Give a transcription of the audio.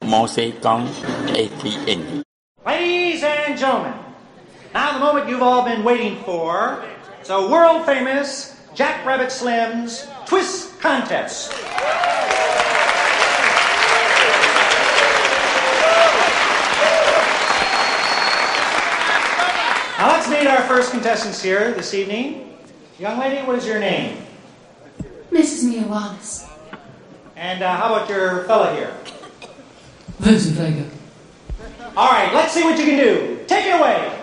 Moses Kong, ATN. Ladies and gentlemen, now the moment you've all been waiting for, it's a world-famous Jack Rabbit Slim's Twist Contest. Now let's meet our first contestants here this evening. Young lady, what is your name? Mrs. Mia Wallace. And how about your fella here? Vincent Vega. All right, let's see what you can do. Take it away.